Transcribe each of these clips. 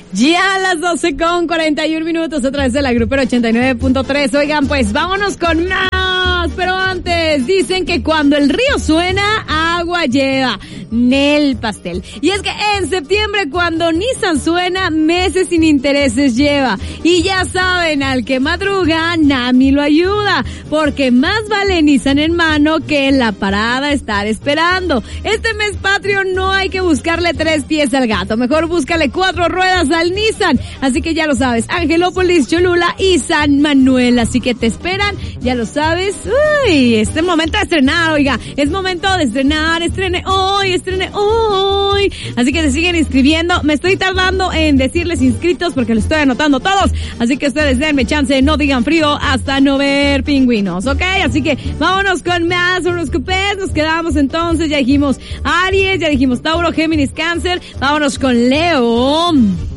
Ya a las 12:41 a través de la Grupera 89.3. Oigan, pues vámonos con más. Pero antes, dicen que cuando el río suena, agua lleva. Nel Pastel. Y es que en septiembre, cuando Nissan suena, meses sin intereses lleva. Y ya saben, al que madruga, Nami lo ayuda. Porque más vale Nissan en mano que en la parada estar esperando. Este mes patrio no hay que buscarle 3 pies al gato. Mejor búscale 4 ruedas al Nissan. Así que ya lo sabes, Angelópolis, Cholula y San Manuel. Así que te esperan, ya lo sabes. Uy, es el momento de estrenar, oiga. Es momento de estrenar, estrene hoy. Así que se siguen inscribiendo. Me estoy tardando en decirles inscritos porque los estoy anotando todos. Así que ustedes denme chance, no digan frío hasta no ver pingüinos, ¿ok? Así que vámonos con más horóscopes. Nos quedamos entonces, ya dijimos Aries, ya dijimos Tauro, Géminis, Cáncer. Vámonos con Leo.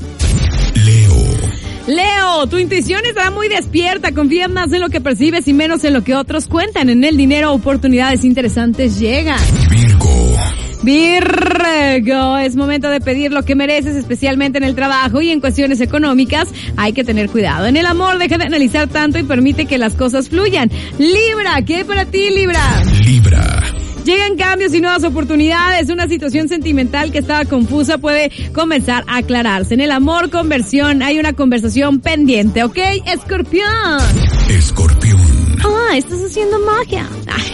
Leo, tu intuición estará muy despierta, confía más en lo que percibes y menos en lo que otros cuentan. En el dinero, oportunidades interesantes llegan. Virgo, es momento de pedir lo que mereces, especialmente en el trabajo y en cuestiones económicas. Hay que tener cuidado. En el amor, deja de analizar tanto y permite que las cosas fluyan. Libra, ¿qué hay para ti, Libra? Llegan cambios y nuevas oportunidades. Una situación sentimental que estaba confusa puede comenzar a aclararse. En el amor, conversión. Hay una conversación pendiente, ¿ok? Escorpión. Estás haciendo magia.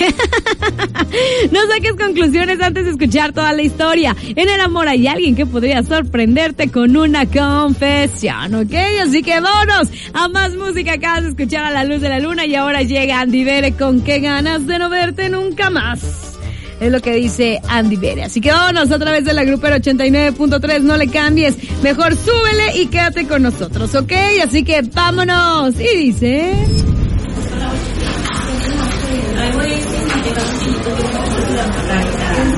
No saques conclusiones antes de escuchar toda la historia. En el amor hay alguien que podría sorprenderte con una confesión, ¿ok? Así que vámonos a más música. Acabas de escuchar A la Luz de la Luna y ahora llega Andy Bere con Qué ganas de no verte nunca más. Es lo que dice Andy Bere. Así que vámonos a través de la Grupera 89.3. No le cambies. Mejor súbele y quédate con nosotros, ¿ok? Así que vámonos. Y dice...